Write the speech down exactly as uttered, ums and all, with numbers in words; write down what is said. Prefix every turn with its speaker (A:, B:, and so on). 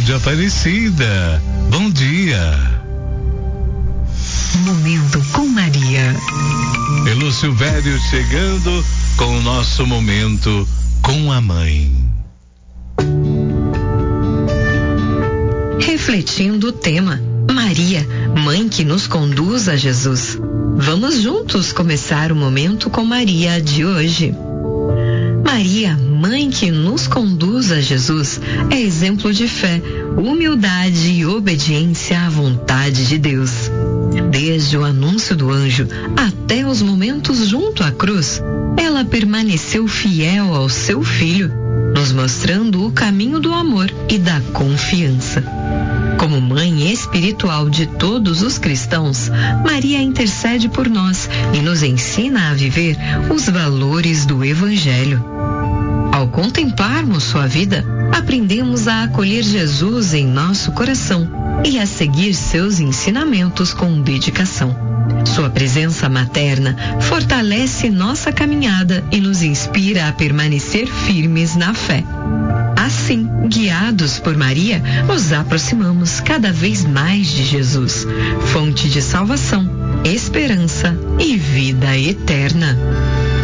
A: de Aparecida. Bom dia.
B: Momento com Maria.
A: Elô Silvério chegando com o nosso momento com a mãe.
B: Refletindo o tema Maria, mãe que nos conduz a Jesus. Vamos juntos começar o momento com Maria de hoje. Maria, mãe que nos conduz a Jesus, é exemplo de fé, humildade e obediência à vontade de Deus. Desde o anúncio do anjo até os momentos junto à cruz, ela permaneceu fiel ao seu filho, nos mostrando o caminho do amor e da confiança. Como mãe espiritual de todos os cristãos, Maria intercede por nós e nos ensina a viver os valores do Evangelho. Ao contemplarmos sua vida, aprendemos a acolher Jesus em nosso coração e a seguir seus ensinamentos com dedicação. Sua presença materna fortalece nossa caminhada e nos inspira a permanecer firmes na fé. Assim, guiados por Maria, nos aproximamos cada vez mais de Jesus, fonte de salvação, esperança e vida eterna.